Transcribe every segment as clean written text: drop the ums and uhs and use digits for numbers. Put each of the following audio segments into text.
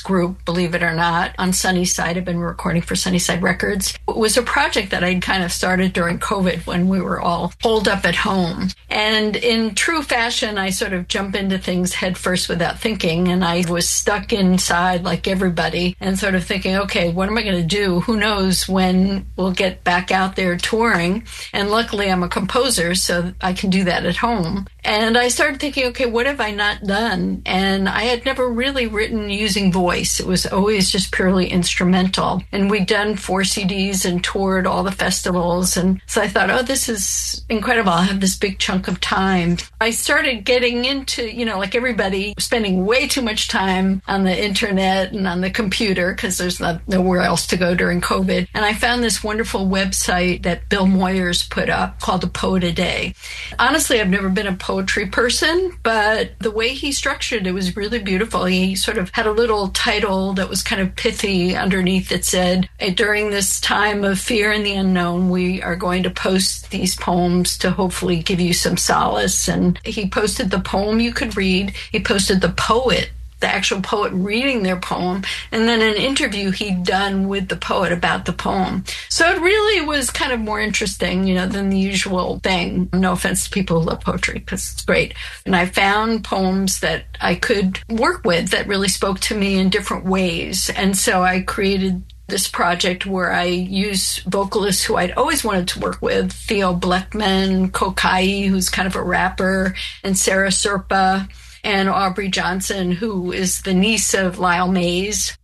group, believe it or not, on Sunnyside. I've been recording for Sunnyside Records. It was a project that I'd kind of started during COVID when we were all holed up at home. And in true fashion, I sort of jump into things head first without thinking. And I was stuck inside like everybody and sort of thinking, okay, what am I going to do? Who knows when we'll get back out there touring? And luckily I'm a composer, so I can do that at home. And I started thinking, okay, what have I not done? And I had never really written using voice. It was always just purely instrumental. And we'd done 4 CDs and toured all the festivals. And so I thought, oh, this is incredible. I'll have this big chunk of time. I started getting into, like everybody, spending way too much time on the internet and on the computer because there's nowhere else to go during COVID. And I found this wonderful website that Bill Moyers put up called A Poet a Day. Honestly, I've never been a poetry person, but the way he structured it was really beautiful. He sort of had a little title that was kind of pithy underneath that said, during this time of fear and the unknown, we are going to post these poems to hopefully give you some solace. And he posted the poem you could read. He posted the actual poet reading their poem, and then an interview he'd done with the poet about the poem. So it really was kind of more interesting, than the usual thing. No offense to people who love poetry, because it's great. And I found poems that I could work with that really spoke to me in different ways. And so I created this project where I use vocalists who I'd always wanted to work with, Theo Bleckman, Kokai, who's kind of a rapper, and Sarah Serpa, and Aubrey Johnson, who is the niece of Lyle Mays,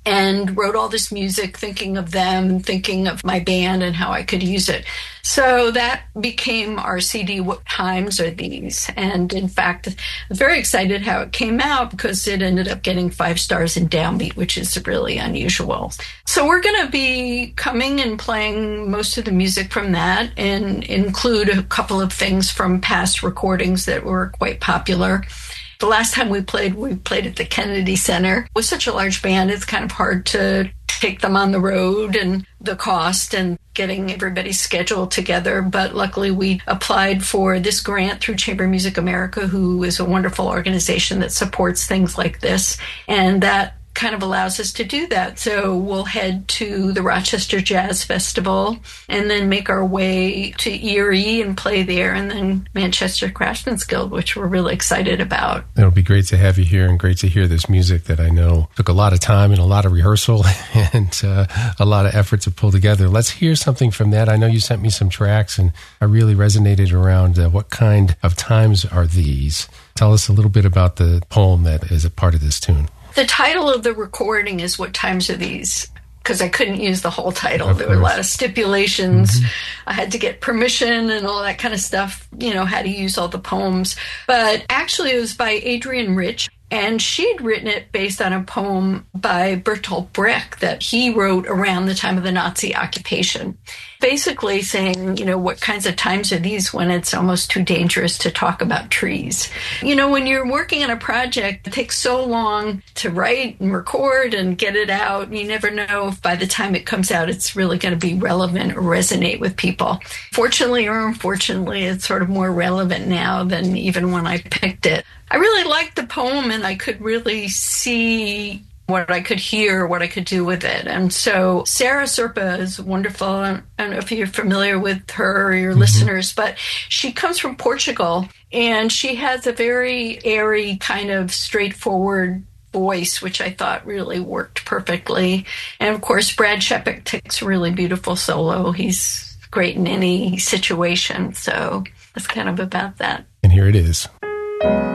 and wrote all this music thinking of them, thinking of my band and how I could use it. So that became our CD, What Times Are These? And in fact, I was very excited how it came out because it ended up getting 5 stars in Downbeat, which is really unusual. So we're going to be coming and playing most of the music from that and include a couple of things from past recordings that were quite popular. The last time we played at the Kennedy Center. With such a large band, it's kind of hard to take them on the road and the cost and getting everybody's schedule together. But luckily, we applied for this grant through Chamber Music America, who is a wonderful organization that supports things like this. And that kind of allows us to do that. So we'll head to the Rochester Jazz Festival and then make our way to Erie and play there, and then Manchester Craftsmen's Guild, which we're really excited about. It'll be great to have you here and great to hear this music that I know took a lot of time and a lot of rehearsal and a lot of effort to pull together. Let's hear something from that. I know you sent me some tracks and I really resonated around what kind of times are these. Tell us a little bit about the poem that is a part of this tune. The title of the recording is What Times Are These? Because I couldn't use the whole title. There were a lot of stipulations. Mm-hmm. I had to get permission and all that kind of stuff, how to use all the poems. But actually it was by Adrienne Rich, and she'd written it based on a poem by Bertolt Brecht that he wrote around the time of the Nazi occupation. Basically saying, what kinds of times are these when it's almost too dangerous to talk about trees? When you're working on a project, it takes so long to write and record and get it out. You never know if by the time it comes out, it's really going to be relevant or resonate with people. Fortunately or unfortunately, it's sort of more relevant now than even when I picked it. I really liked the poem and I could really see what I could hear, what I could do with it. And so Sarah Serpa is wonderful. I don't know if you're familiar with her or your listeners, but she comes from Portugal and she has a very airy kind of straightforward voice, which I thought really worked perfectly. And of course, Brad Shepard takes a really beautiful solo. He's great in any situation. So it's kind of about that. And here it is.